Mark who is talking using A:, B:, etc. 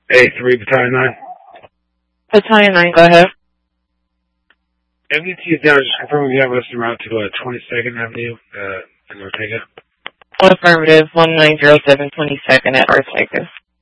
A: A3, Battalion 9.
B: Battalion 9, go ahead.
A: MDT is down. Just confirming you have us en route to 22nd Avenue in Ortega.
B: Affirmative, 1907 22nd at Ortega.